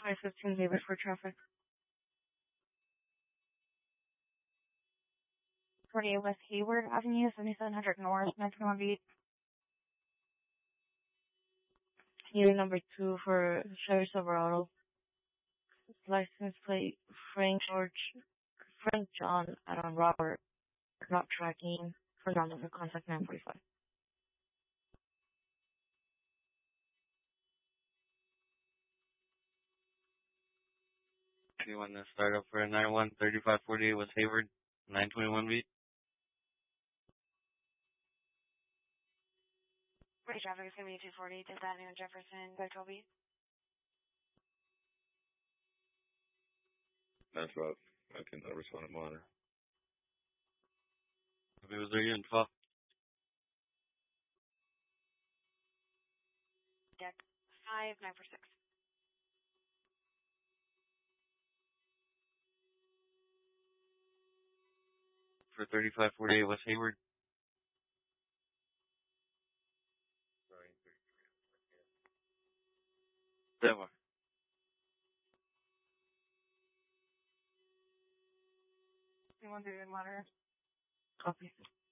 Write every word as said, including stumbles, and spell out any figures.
five fifteen David for traffic. forty-eight West Hayward Avenue, seventy-seven hundred North, nine twenty-one beat. Unit number two for Chevy Silverado. License plate Frank George, Frank John Adam Robert. Not tracking. For non-number contact nine forty-five. Anyone to start up for nine one thirty-five forty-eight West Hayward, nine twenty-one beat? Pretty traffic is going to be two forty, Fifth Avenue and Jefferson, by twelve beat. That's rough. I can uh, respond to monitor. If it was there, you in twelve. Deck five, nine four six. For thirty-five forty-eight West Hayward. Seven. You want to do monitor? Copy.